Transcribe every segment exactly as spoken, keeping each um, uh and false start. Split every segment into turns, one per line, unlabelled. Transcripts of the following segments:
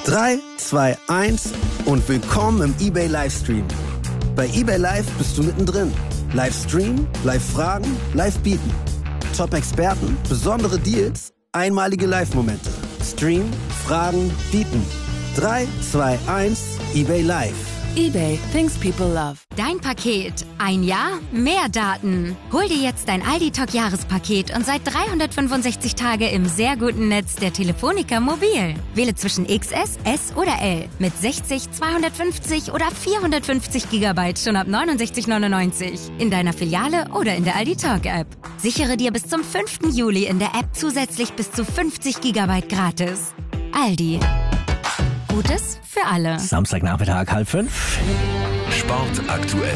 drei, zwei, eins und willkommen im eBay Livestream. Bei eBay Live bist du mittendrin. Livestream, Live-Fragen, Live-Bieten. Top-Experten, besondere Deals, einmalige Live-Momente. Stream, Fragen, Bieten. drei, zwei, eins, eBay Live.
eBay, things people love.
Dein Paket. Ein Jahr, mehr Daten. Hol dir jetzt dein Aldi Talk Jahrespaket und seit dreihundertfünfundsechzig Tage im sehr guten Netz der Telefonica Mobil. Wähle zwischen X S, S oder L mit sechzig, zweihundertfünfzig oder vierhundertfünfzig Gigabyte schon ab neunundsechzig neunundneunzig in deiner Filiale oder in der Aldi Talk App. Sichere dir bis zum fünften Juli in der App zusätzlich bis zu fünfzig Gigabyte gratis. Aldi. Gutes für alle.
Samstagnachmittag, halb fünf.
Sport aktuell.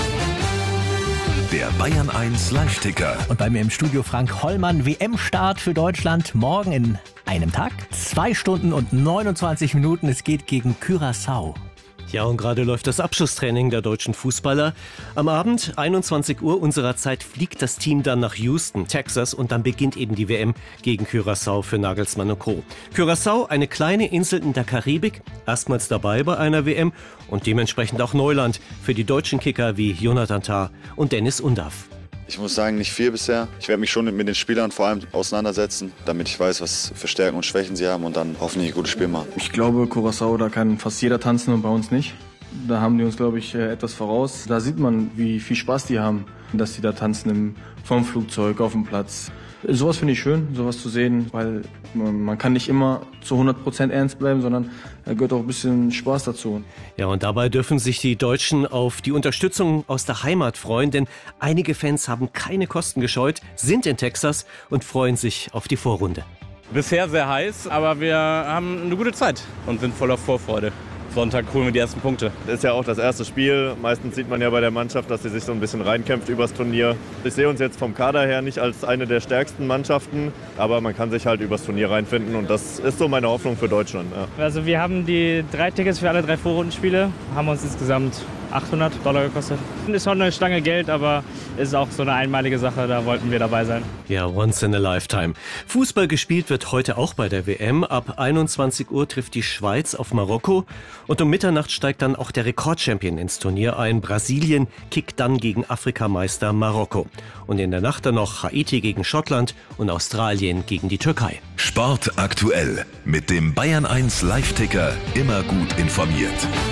Der Bayern eins Live-Ticker.
Und bei mir im Studio Frank Hollmann. W M-Start für Deutschland morgen in einem Tag. Zwei Stunden und neunundzwanzig Minuten. Es geht gegen Curaçao.
Ja, und gerade läuft das Abschlusstraining der deutschen Fußballer. Am Abend, einundzwanzig Uhr unserer Zeit, fliegt das Team dann nach Houston, Texas, und dann beginnt eben die W M gegen Curaçao für Nagelsmann und Co. Curaçao, eine kleine Insel in der Karibik, erstmals dabei bei einer W M und dementsprechend auch Neuland für die deutschen Kicker wie Jonathan Tah und Dennis Undaff.
Ich muss sagen, nicht viel bisher. Ich werde mich schon mit den Spielern vor allem auseinandersetzen, damit ich weiß, was für Stärken und Schwächen sie haben und dann hoffentlich ein gutes Spiel machen.
Ich glaube, Curaçao, da kann fast jeder tanzen und bei uns nicht. Da haben die uns, glaube ich, etwas voraus. Da sieht man, wie viel Spaß die haben, dass die da tanzen im, vom Flugzeug, auf dem Platz. Sowas finde ich schön, sowas zu sehen, weil man kann nicht immer zu hundert Prozent ernst bleiben, sondern da gehört auch ein bisschen Spaß dazu.
Ja, und dabei dürfen sich die Deutschen auf die Unterstützung aus der Heimat freuen, denn einige Fans haben keine Kosten gescheut, sind in Texas und freuen sich auf die Vorrunde.
Bisher sehr heiß, aber wir haben eine gute Zeit und sind voller Vorfreude. Sonntag holen wir die ersten Punkte.
Das ist ja auch das erste Spiel. Meistens sieht man ja bei der Mannschaft, dass sie sich so ein bisschen reinkämpft übers Turnier. Ich sehe uns jetzt vom Kader her nicht als eine der stärksten Mannschaften, aber man kann sich halt übers Turnier reinfinden und das ist so meine Hoffnung für Deutschland. Ja.
Also wir haben die drei Tickets für alle drei Vorrundenspiele, haben uns insgesamt achthundert Dollar gekostet. Ist schon eine Stange Geld, aber ist auch so eine einmalige Sache, da wollten wir dabei sein.
Ja, once in a lifetime. Fußball gespielt wird heute auch bei der W M. Ab einundzwanzig Uhr trifft die Schweiz auf Marokko und um Mitternacht steigt dann auch der Rekordchampion ins Turnier ein. Brasilien kickt dann gegen Afrikameister Marokko. Und in der Nacht dann noch Haiti gegen Schottland und Australien gegen die Türkei.
Sport aktuell mit dem Bayern eins Live-Ticker, immer gut informiert.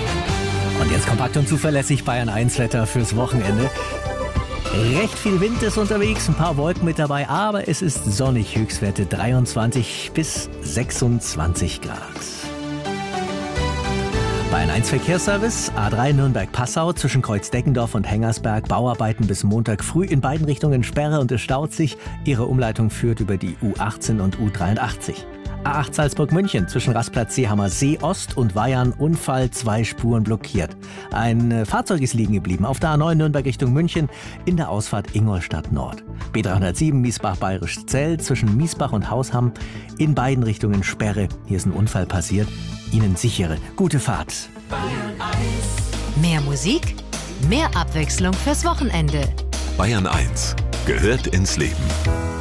Und jetzt kompakt und zuverlässig Bayern eins Wetter fürs Wochenende. Recht viel Wind ist unterwegs, ein paar Wolken mit dabei, aber es ist sonnig. Höchstwerte dreiundzwanzig bis sechsundzwanzig Grad. Bayern eins Verkehrsservice, A drei Nürnberg-Passau zwischen Kreuzdeckendorf und Hengersberg. Bauarbeiten bis Montag früh in beiden Richtungen Sperre und es staut sich. Ihre Umleitung führt über die U achtzehn und U dreiundachtzig. A acht Salzburg-München zwischen Rastplatz Seehammer See Ost und Weyarn Unfall, zwei Spuren blockiert. Ein Fahrzeug ist liegen geblieben auf der A neun Nürnberg Richtung München in der Ausfahrt Ingolstadt Nord. B dreihundertsieben Miesbach-Bayerisch Zell zwischen Miesbach und Hausham in beiden Richtungen Sperre. Hier ist ein Unfall passiert. Ihnen sichere, gute Fahrt.
Mehr Musik, mehr Abwechslung fürs Wochenende.
Bayern eins gehört ins Leben.